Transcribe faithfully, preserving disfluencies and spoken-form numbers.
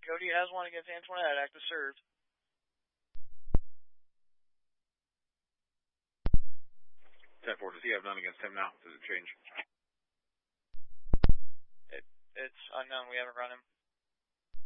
Cody has one against Antoinette, active serve. ten four, does he have none against him now? Does it change? It, it's unknown. We haven't run him.